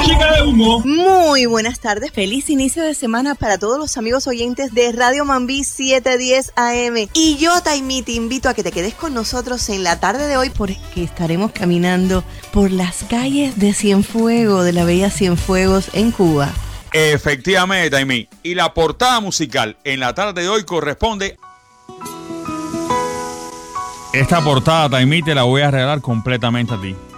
chica de humo. Muy buenas tardes, feliz inicio de semana para todos los amigos oyentes de Radio Mambí 710 AM. Y yo, Taimí, te invito a que te quedes con nosotros en la tarde de hoy porque estaremos caminando por las calles de Cienfuegos, de la bella Cienfuegos en Cuba. Efectivamente, Taimí. Y la portada musical en la tarde de hoy corresponde. Esta portada, Taimí, te la voy a regalar completamente a ti.